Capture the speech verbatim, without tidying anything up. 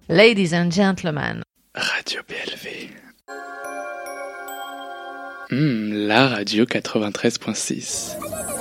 Ladies and gentlemen. Radio B L V. Mmh, la radio quatre-vingt-treize point six.